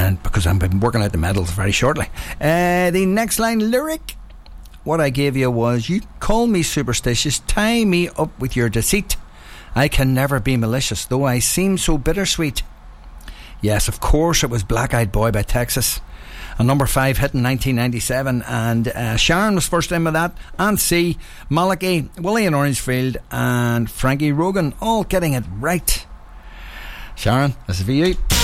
and because I've been working out the medals very shortly. The next line lyric, what I gave you was, you call me superstitious, tie me up with your deceit. I can never be malicious, though I seem so bittersweet. Yes, of course, it was Black Eyed Boy by Texas. A number 5 hit in 1997, and Sharon was first in with that, and C, Malachi, Willie and Orangefield, and Frankie Rogan, all getting it right. Sharon, this is for you.